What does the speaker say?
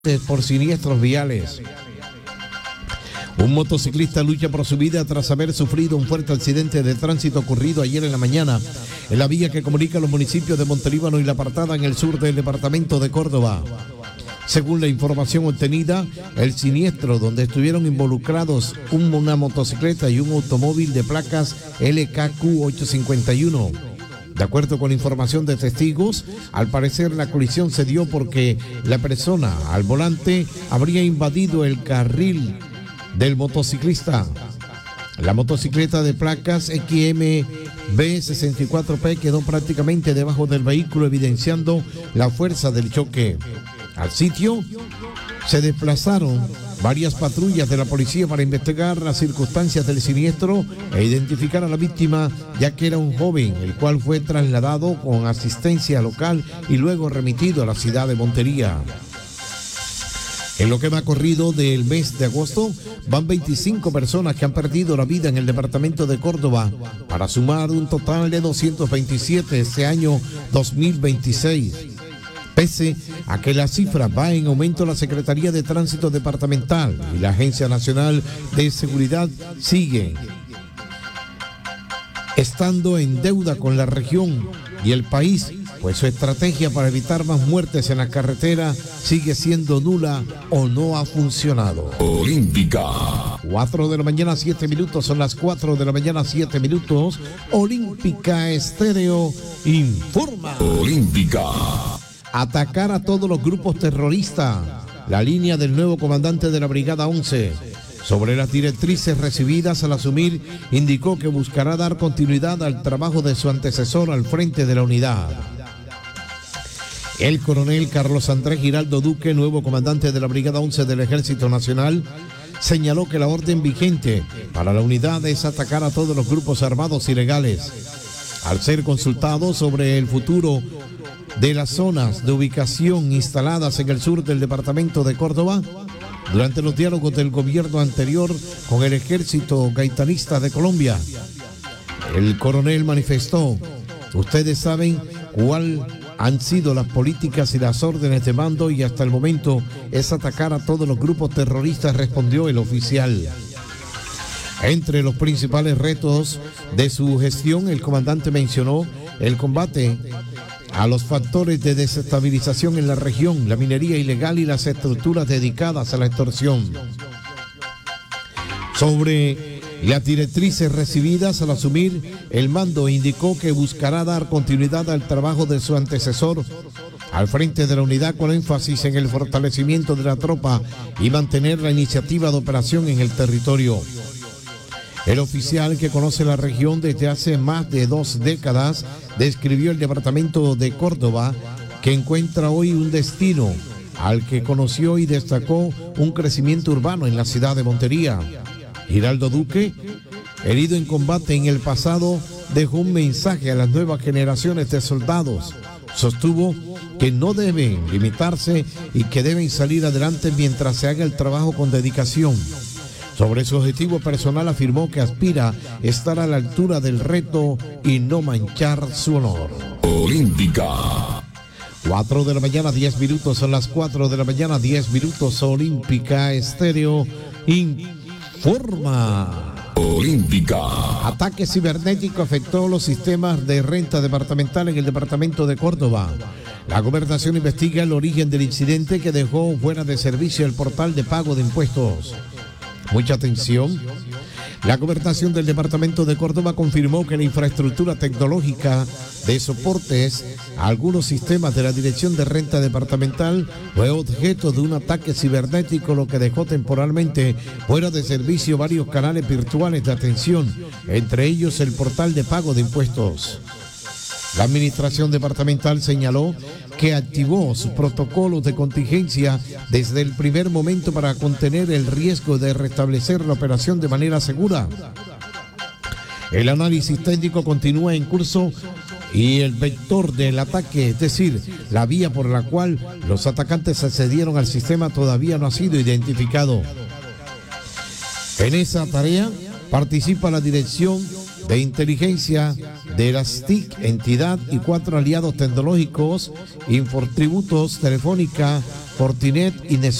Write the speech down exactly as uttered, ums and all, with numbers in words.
por siniestros viales. Un motociclista lucha por su vida tras haber sufrido un fuerte accidente de tránsito ocurrido ayer en la mañana en la vía que comunica los municipios de Montelíbano y La Apartada en el sur del departamento de Córdoba. Según la información obtenida, el siniestro, donde estuvieron involucrados una motocicleta y un automóvil de placas L K Q ochocientos cincuenta y uno. De acuerdo con información de testigos, al parecer la colisión se dio porque la persona al volante habría invadido el carril del motociclista. La motocicleta de placas X M B sesenta y cuatro P quedó prácticamente debajo del vehículo, evidenciando la fuerza del choque. Al sitio se desplazaron varias patrullas de la policía para investigar las circunstancias del siniestro e identificar a la víctima, ya que era un joven, el cual fue trasladado con asistencia local y luego remitido a la ciudad de Montería. En lo que va corrido del mes de agosto, van veinticinco personas que han perdido la vida en el departamento de Córdoba, para sumar un total de doscientos veintisiete este año dos mil veintiséis. Pese a que la cifra va en aumento, la Secretaría de Tránsito Departamental y la Agencia Nacional de Seguridad siguen estando en deuda con la región y el país, pues su estrategia para evitar más muertes en la carretera sigue siendo nula o no ha funcionado. Olímpica. cuatro de la mañana, siete minutos, son las cuatro de la mañana, siete minutos. Olímpica Estéreo informa. Olímpica. Atacar a todos los grupos terroristas. La línea del nuevo comandante de la Brigada once. Sobre las directrices recibidas al asumir, indicó que buscará dar continuidad al trabajo de su antecesor al frente de la unidad. El coronel Carlos Andrés Giraldo Duque, nuevo comandante de la Brigada once del Ejército Nacional, señaló que la orden vigente para la unidad es atacar a todos los grupos armados ilegales. Al ser consultado sobre el futuro de las zonas de ubicación instaladas en el sur del departamento de Córdoba, durante los diálogos del gobierno anterior con el ejército gaitanista de Colombia, el coronel manifestó: ustedes saben cuál han sido las políticas y las órdenes de mando y hasta el momento es atacar a todos los grupos terroristas, respondió el oficial. Entre los principales retos de su gestión, el comandante mencionó el combate a los factores de desestabilización en la región, la minería ilegal y las estructuras dedicadas a la extorsión. Sobre las directrices recibidas al asumir el mando, indicó que buscará dar continuidad al trabajo de su antecesor al frente de la unidad, con énfasis en el fortalecimiento de la tropa y mantener la iniciativa de operación en el territorio. El oficial, que conoce la región desde hace más de dos décadas, describió el departamento de Córdoba, que encuentra hoy un destino al que conoció y destacó un crecimiento urbano en la ciudad de Montería. Giraldo Duque, herido en combate en el pasado, dejó un mensaje a las nuevas generaciones de soldados. Sostuvo que no deben limitarse y que deben salir adelante mientras se haga el trabajo con dedicación. Sobre su objetivo personal, afirmó que aspira a estar a la altura del reto y no manchar su honor. Olímpica. cuatro de la mañana, diez minutos, son las cuatro de la mañana, diez minutos. Olímpica Estéreo informa. Olímpica. Ataque cibernético afectó los sistemas de renta departamental en el departamento de Córdoba. La gobernación investiga el origen del incidente que dejó fuera de servicio el portal de pago de impuestos. Mucha atención. La gobernación del departamento de Córdoba confirmó que la infraestructura tecnológica de soportes a algunos sistemas de la Dirección de Renta Departamental fue objeto de un ataque cibernético, lo que dejó temporalmente fuera de servicio varios canales virtuales de atención, entre ellos el portal de pago de impuestos. La administración departamental señaló que activó sus protocolos de contingencia desde el primer momento para contener el riesgo de restablecer la operación de manera segura. El análisis técnico continúa en curso y el vector del ataque, es decir, la vía por la cual los atacantes accedieron al sistema, todavía no ha sido identificado. En esa tarea participa la Dirección de inteligencia de las T I C, entidad y cuatro aliados tecnológicos, Infortributos, Telefónica, Fortinet y Nes